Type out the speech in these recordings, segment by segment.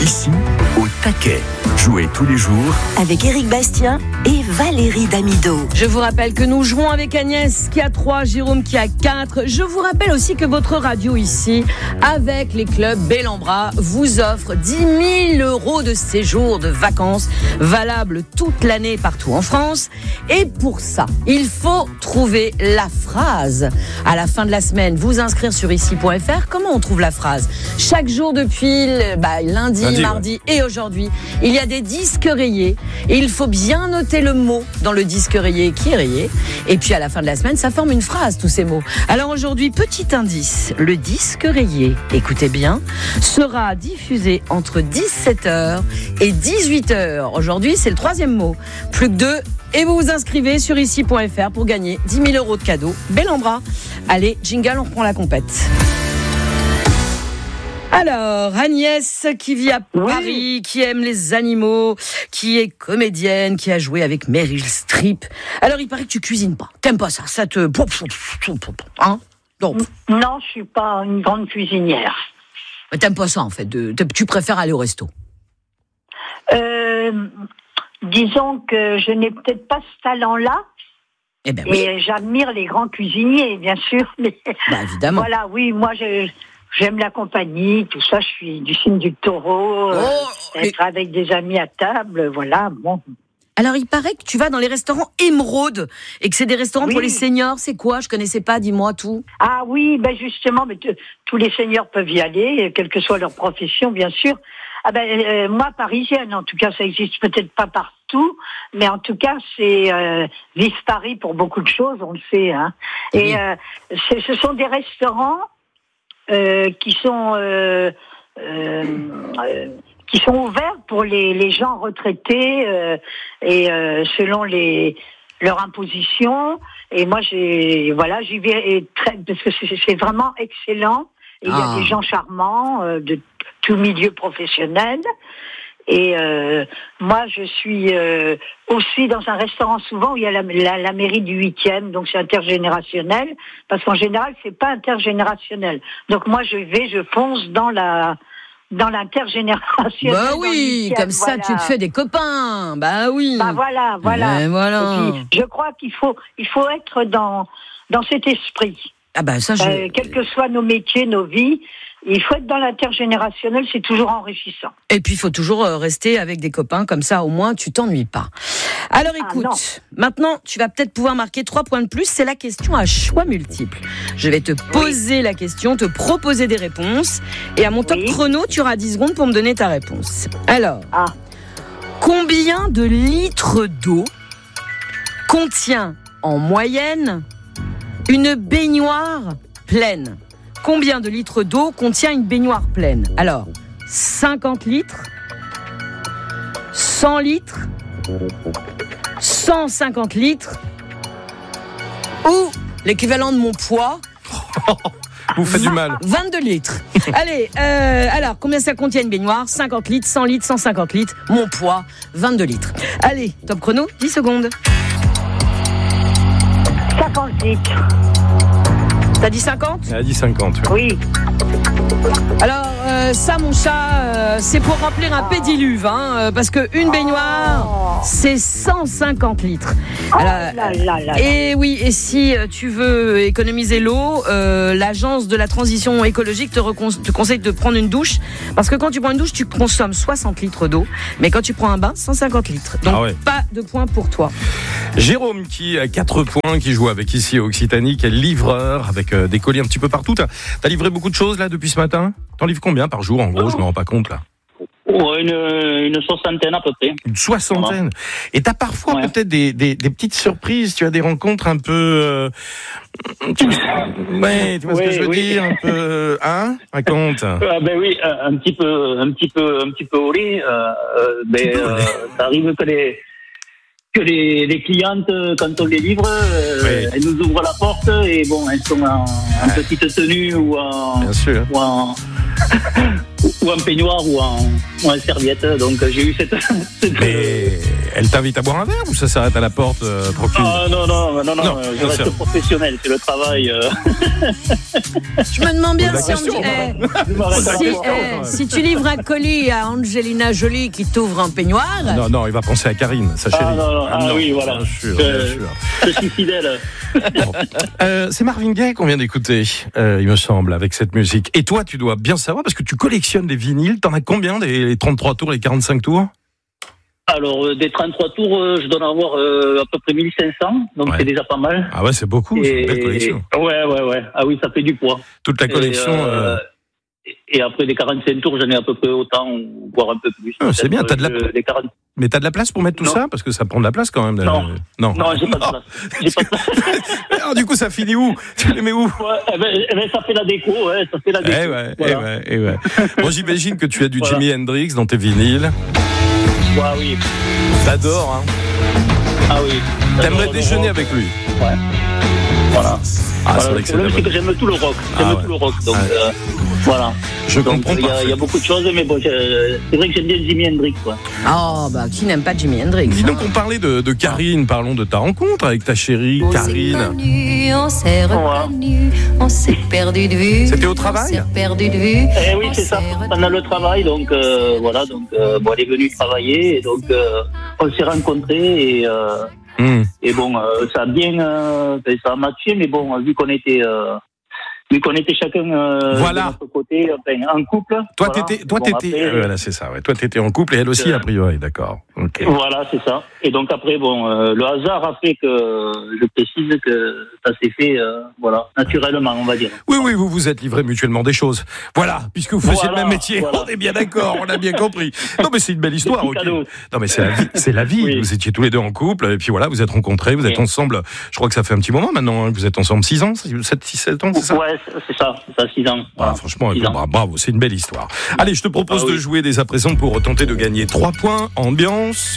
Ici, au taquet. Jouez tous les jours avec Éric Bastien et Valérie Damido. Je vous rappelle que nous jouons avec Agnès qui a 3, Jérôme qui a 4. Je vous rappelle aussi que votre radio ici, avec les clubs Bellambra, vous offre 10 000 € de séjour de vacances valables toute l'année partout en France. Et pour ça, il faut trouver la phrase. À la fin de la semaine, vous inscrire sur ici.fr. Comment on trouve la phrase ? Chaque jour depuis lundi, mardi et aujourd'hui, il y a des disques rayés et il faut bien noter le mot dans le disque rayé qui est rayé. Et puis à la fin de la semaine, ça forme une phrase, tous ces mots. Alors aujourd'hui, petit indice, le disque rayé, écoutez bien, sera diffusé entre 17h et 18h. Aujourd'hui, c'est le 3e mot. Plus que 2 et vous vous inscrivez sur ici.fr pour gagner 10 000 € de cadeaux. Bellambra. Allez, jingle, on reprend la compète. Alors, Agnès, qui vit à Paris, qui aime les animaux, qui est comédienne, qui a joué avec Meryl Streep. Alors, il paraît que tu cuisines pas. T'aimes pas ça ? Ça te... Hein ? Donc. Non, je suis pas une grande cuisinière. Mais t'aimes pas ça, en fait. Tu préfères aller au resto ? Disons que je n'ai peut-être pas ce talent-là. Eh ben oui. Et j'admire les grands cuisiniers, bien sûr. Mais évidemment. Voilà, oui, moi, j'aime la compagnie, tout ça. Je suis du signe du taureau, être avec des amis à table, voilà, bon. Alors, il paraît que tu vas dans les restaurants Émeraude et que c'est des restaurants pour les seniors. C'est quoi ? Je connaissais pas, dis-moi tout. Ah oui, justement, mais tous les seniors peuvent y aller, quelle que soit leur profession, bien sûr. Moi, parisienne, en tout cas, ça existe peut-être pas partout, mais en tout cas, c'est vive Paris pour beaucoup de choses, on le sait. Hein. Et ce sont des restaurants qui sont ouverts pour les gens retraités et selon leur imposition. Et moi, j'y vais parce que c'est vraiment excellent. Et il y a des gens charmants de tout milieu professionnel. Et moi, je suis aussi dans un restaurant souvent où il y a la mairie du 8e, donc c'est intergénérationnel, parce qu'en général, c'est pas intergénérationnel. Donc moi, je fonce dans l'intergénérationnel. Bah oui, comme ça, tu te fais des copains. Bah oui. Bah voilà. Et voilà. Et puis, je crois qu'il faut être dans cet esprit. Ah bah ça, quels que soient nos métiers, nos vies, il faut être dans l'intergénérationnel, c'est toujours enrichissant. Et puis il faut toujours rester avec des copains, comme ça au moins tu t'ennuies pas. Alors écoute, maintenant tu vas peut-être pouvoir marquer 3 points de plus, c'est la question à choix multiples. Je vais te poser la question, te proposer des réponses, et à mon top chrono, tu auras 10 secondes pour me donner ta réponse. Alors, combien de litres d'eau contient en moyenne une baignoire pleine? Combien de litres d'eau contient une baignoire pleine? Alors, 50 litres, 100 litres, 150 litres, ou l'équivalent de mon poids. Vous faites du mal. 22 litres. Allez, alors, combien ça contient une baignoire? 50 litres, 100 litres, 150 litres. Mon poids, 22 litres. Allez, top chrono, 10 secondes. 50 litres. T'as dit 50 ? Elle a dit 50, oui. Alors, ça, mon chat, c'est pour remplir un pédiluve, hein, parce qu'une baignoire, c'est 150 litres. Alors, et oui, et si tu veux économiser l'eau, l'agence de la transition écologique te conseille de prendre une douche, parce que quand tu prends une douche, tu consommes 60 litres d'eau, mais quand tu prends un bain, 150 litres. Donc, pas de points pour toi. Jérôme, qui a 4 points, qui joue avec ici Occitanie, qui est livreur, avec des colis un petit peu partout. T'as livré beaucoup de choses là depuis ce matin ? T'en livres combien par jour en gros ? Je me rends pas compte là. Une soixantaine à peu près. Une soixantaine. Et t'as parfois peut-être des petites surprises, tu as des rencontres un peu... tu vois ce que je veux dire, un peu... Hein ? Raconte. Oui, un petit peu au lit. Ça arrive que les clientes, quand on les livre, elles nous ouvrent la porte et bon, elles sont en petite tenue ou en peignoir ou en serviette. Donc j'ai eu cette Elle t'invite à boire un verre ou ça s'arrête à la porte tranquille? Non, je reste professionnel, c'est le travail. Je me demande bien La si on question, dit, si tu livres un colis à Angelina Jolie qui t'ouvre un peignoir. Non, il va penser à Karine, sa chérie. Non, oui, voilà. Bien sûr. Je suis fidèle. Bon. C'est Marvin Gaye qu'on vient d'écouter, il me semble, avec cette musique. Et toi, tu dois bien savoir, parce que tu collectionnes les vinyles. T'en as combien, les 33 tours, les 45 tours? Alors, des 33 tours, je dois en avoir à peu près 1500, donc c'est déjà pas mal. Ah ouais, c'est beaucoup, c'est une belle collection. Ouais. Ah oui, ça fait du poids. Toute la collection... Et après, les 45 tours, j'en ai à peu près autant, voire un peu plus. C'est bien, t'as de la... Mais t'as de la place pour mettre tout ça? Parce que ça prend de la place quand même. Non, j'ai pas de place. Alors, du coup, ça finit où? Tu les mets où? Ça fait la déco, ça fait la déco. Ouais. Bon, j'imagine que tu as du Jimi Hendrix dans tes vinyles. Ouais, oui. T'adores, hein? Ah oui. T'aimerais déjeuner avec lui? Ouais. Voilà. C'est vrai que le problème, c'est que j'aime tout le rock. Donc, voilà. Je comprends pas. Il y a beaucoup de choses, mais bon, c'est vrai que j'aime bien Jimi Hendrix, quoi. Oh, bah, qui n'aime pas Jimi Hendrix? Dis donc, on parlait de Karine. Parlons de ta rencontre avec ta chérie, Karine. On s'est reconnus, on s'est perdu de vue. C'était au travail? On s'est perdu de vue. Oui, c'est ça. Pendant le travail, donc, voilà. Donc, elle est venue travailler, et donc, on s'est rencontrés, et bon, ça a bien, ça a matché, mais bon, vu qu'on était chacun de notre côté, en couple. Toi, voilà, c'est ça. Ouais. Toi, t'étais en couple et elle aussi, a priori, d'accord. Okay. Voilà, c'est ça. Et donc après, bon, le hasard a fait que je précise que ça s'est fait, naturellement, on va dire. Oui, vous vous êtes livrés mutuellement des choses. Voilà, puisque vous faisiez le même métier. Voilà. On est bien d'accord, on a bien compris. Non, mais c'est une belle histoire. Okay. Non, mais c'est la vie. Oui. Vous étiez tous les deux en couple, et puis voilà, vous êtes rencontrés, vous êtes ensemble. Je crois que ça fait un petit moment maintenant. Vous êtes ensemble 6 ans, 7 ans, c'est ça? Ouais, c'est ça, 6 ans. Voilà. Franchement, bravo, c'est une belle histoire. Allez, je te propose de jouer dès à présent pour tenter de gagner 3 points. Ambiance.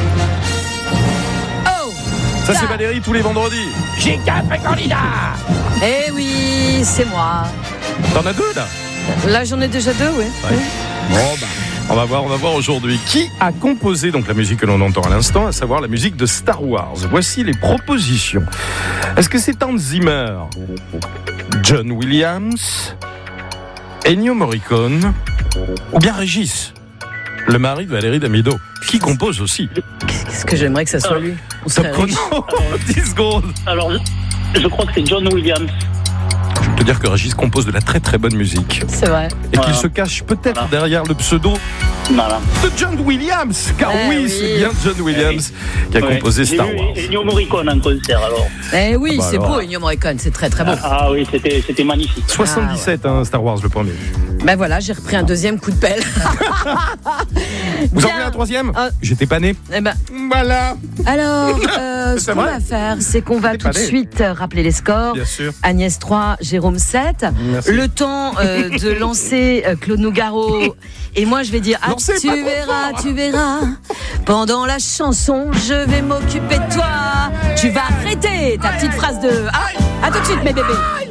Ça, c'est Valérie tous les vendredis. J'ai 4 candidats. Eh oui, c'est moi. T'en as 2 là? Là, j'en ai déjà 2, oui. Bon, on va voir aujourd'hui qui a composé donc la musique que l'on entend à l'instant, à savoir la musique de Star Wars. Voici les propositions. Est-ce que c'est Hans Zimmer, John Williams, Ennio Morricone ou bien Régis, le mari de Valérie Damido, qui compose aussi? Qu'est-ce que j'aimerais que ça soit lui? Top chrono, 10 secondes. Alors, je crois que c'est John Williams. Je peux te dire que Régis compose de la très très bonne musique. C'est vrai. Et qu'il se cache peut-être derrière le pseudo de John Williams. Car c'est bien John Williams qui a composé Star Wars. Ennio Morricone en concert alors. Oui, c'est beau Ennio Morricone, c'est très très beau. Ah oui, c'était magnifique. 77, Star Wars le premier. Ben voilà, j'ai repris un deuxième coup de pelle. Vous en voulez un troisième? J'étais pas né. Voilà. Alors, ce qu'on va faire, c'est qu'on va tout de suite rappeler les scores. Bien sûr. Agnès 3, Jérôme 7. Merci. Le temps de lancer Claude Nougaro. Et moi, je vais dire, tu verras. Pendant la chanson, je vais m'occuper de toi. Tu vas arrêter ta petite phrase de... à tout de suite, mes bébés.